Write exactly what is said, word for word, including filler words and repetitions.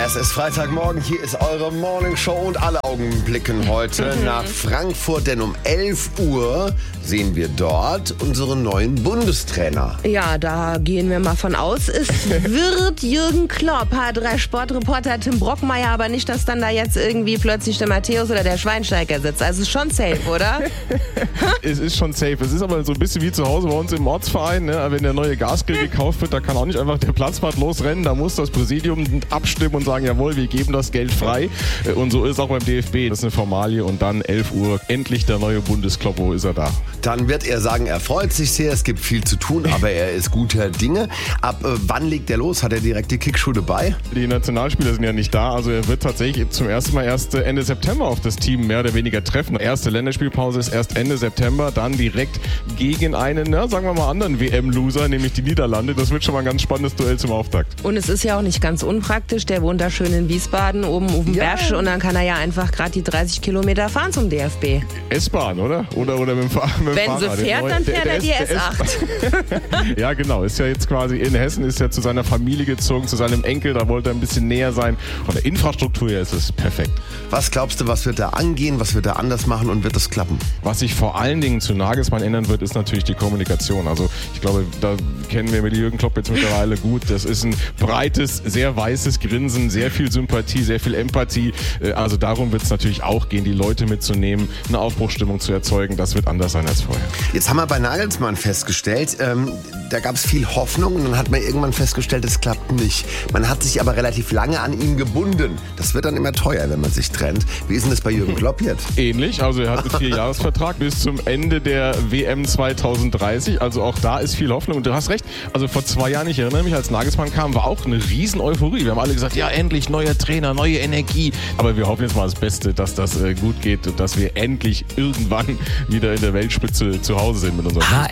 Es ist Freitagmorgen, hier ist eure Morning Show und alle Augen blicken heute mhm. nach Frankfurt, denn um elf Uhr sehen wir dort unseren neuen Bundestrainer. Ja, da gehen wir mal von aus, es wird Jürgen Klopp. H drei Sportreporter Tim Brockmeier, aber nicht, dass dann da jetzt irgendwie plötzlich der Matthäus oder der Schweinsteiger sitzt. Also ist schon safe, oder? Es ist schon safe. Es ist aber so ein bisschen wie zu Hause bei uns im Ortsverein. Ne? Wenn der neue Gasgrill gekauft wird, da kann auch nicht einfach der Platzwart losrennen. Da muss das Präsidium abstimmen und sagen, jawohl, wir geben das Geld frei. Und so ist es auch beim D F B. Das ist eine Formalie und dann elf Uhr, endlich der neue Bundesklopp. Wo ist er da? Dann wird er sagen, er freut sich sehr, es gibt viel zu tun, aber er ist guter Dinge. Ab äh, wann legt er los? Hat er direkt die Kickschuhe dabei? Die Nationalspieler sind ja nicht da, also er wird tatsächlich zum ersten Mal erst Ende September auf das Team mehr oder weniger treffen. Erste Länderspielpause ist erst Ende September, dann direkt gegen einen, na, sagen wir mal, anderen W M-Loser, nämlich die Niederlande. Das wird schon mal ein ganz spannendes Duell zum Auftakt. Und es ist ja auch nicht ganz unpraktisch, der wohnt da schön in Wiesbaden, oben auf dem ja. Berg, und dann kann er ja einfach gerade die dreißig Kilometer fahren zum D F B. S-Bahn, oder? Oder, oder mit dem, Fahr- mit dem Wenn Fahrrad. sie fährt, dann fährt er die S acht. Ja, genau. Ist ja jetzt quasi in Hessen, ist ja zu seiner Familie gezogen, zu seinem Enkel. Da wollte er ein bisschen näher sein. Von der Infrastruktur her ist es perfekt. Was glaubst du, was wird da angehen? Was wird er anders machen und wird das klappen? Was sich vor allen Dingen zu Nagelsmann ändern wird, ist natürlich die Kommunikation. Also ich glaube, da kennen wir mit Jürgen Klopp jetzt mittlerweile gut. Das ist ein breites, sehr weißes Grinsen, sehr viel Sympathie, sehr viel Empathie. Also darum wird es natürlich auch gehen, die Leute mitzunehmen, eine Aufbruchsstimmung zu erzeugen. Das wird anders sein als vorher. Jetzt haben wir bei Nagelsmann festgestellt, ähm, da gab es viel Hoffnung und dann hat man irgendwann festgestellt, es klappt nicht. Man hat sich aber relativ lange an ihn gebunden. Das wird dann immer teuer, wenn man sich trennt. Wie ist denn das bei Jürgen Klopp jetzt? Ähnlich, also er hat einen Vierjahresvertrag bis zum Ende der W M zwanzig dreißig, also auch da ist viel Hoffnung. Und du hast recht, also vor zwei Jahren, ich erinnere mich, als Nagelsmann kam, war auch eine riesen Euphorie. Wir haben alle gesagt, ja endlich, neuer Trainer, neue Energie. Aber wir hoffen jetzt mal das Beste, dass das äh, gut geht und dass wir endlich irgendwann wieder in der Weltspitze zu Hause sind mit unserem H